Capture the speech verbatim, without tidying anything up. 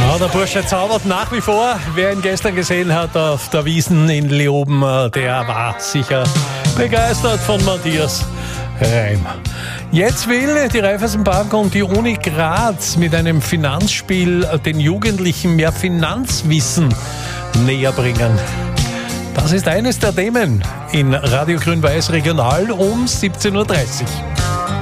Ja, der Bursche zaubert nach wie vor. Wer ihn gestern gesehen hat auf der Wiesn in Leoben, der war sicher begeistert von Matthias Reim. Jetzt will die Raiffeisenbank und die Uni Graz mit einem Finanzspiel den Jugendlichen mehr Finanzwissen näher bringen. Das ist eines der Themen in Radio Grün-Weiß Regional um siebzehn Uhr dreißig.